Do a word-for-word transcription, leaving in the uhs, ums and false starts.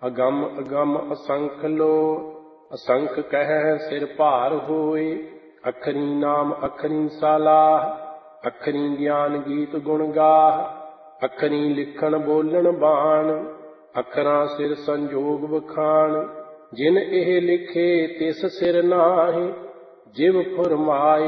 ਅਗੰਮ ਅਗੰਮ ਅਸੰਖ ਲੋ, ਅਸੰਖ ਕਹਿ ਸਿਰ ਭਾਰ ਹੋਏ। ਅੱਖਰੀ ਨਾਮ ਅੱਖਰੀ ਸਾਲਾਹ, ਅੱਖਰੀ ਗਿਆਨ ਗੀਤ ਗੁਣ ਗਾਹ। ਅੱਖਰੀ ਲਿਖਣ ਬੋਲਣ ਬਾਣ, ਅੱਖਰਾਂ ਸਿਰ ਸੰਜੋਗ ਵਖਾਣ। ਜਿਨ ਇਹ ਲਿਖੇ ਤਿਸ ਸਿਰ ਨਾਹਿ, ਜਿਵ ਫੁਰਮਾਏ